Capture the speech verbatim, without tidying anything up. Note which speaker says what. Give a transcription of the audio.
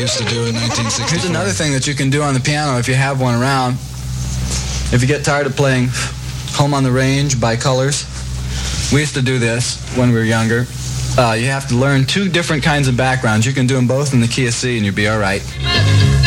Speaker 1: used to do in nineteen sixty-four.
Speaker 2: Here's another thing that you can do on the piano if you have one around. If you get tired of playing Home on the Range by Colors, we used to do this when we were younger. Uh, you have to learn two different kinds of backgrounds. You can do them both in the key of C and you'll be all right.